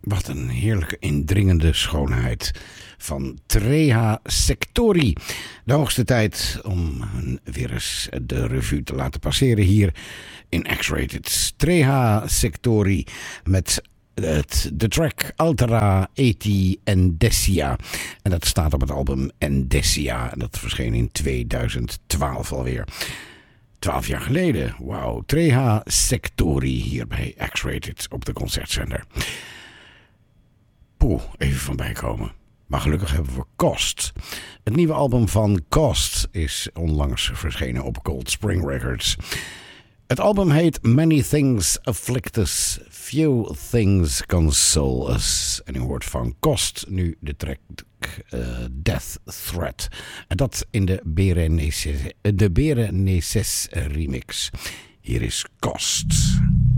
Wat een heerlijke indringende schoonheid van Treha Sectori. De hoogste tijd om weer eens de revue te laten passeren hier in X-Rated. Treha Sectori met de track Altera Eti Endesia. En dat staat op het album Endesia. En dat verscheen in 2012 alweer. 12 jaar geleden. Wauw. Treha Sectori hier bij X-Rated op de concertzender. Poeh, even van bijkomen. Maar gelukkig hebben we Cost. Het nieuwe album van Cost is onlangs verschenen op Cold Spring Records. Het album heet Many Things Afflict Us, Few Things Console Us. En u hoort van Cost nu de track Death Threat. En dat in de Bereneces remix. Hier is Cost.